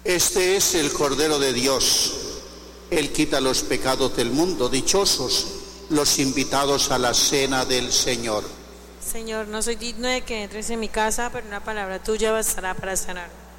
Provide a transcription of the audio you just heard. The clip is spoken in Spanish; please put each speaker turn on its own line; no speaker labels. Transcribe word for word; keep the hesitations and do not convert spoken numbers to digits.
Este es el Cordero de Dios. Él quita los pecados del mundo. Dichosos los invitados a la cena del Señor.
Señor, no soy digno de que entres en mi casa, pero una palabra tuya bastará para sanar.